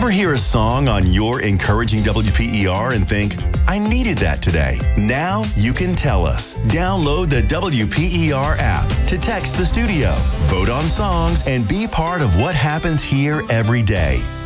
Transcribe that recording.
Ever hear a song on your encouraging WPER and think, I needed that today? Now you can tell us. Download the WPER app to text the studio, vote on songs, and be part of what happens here every day.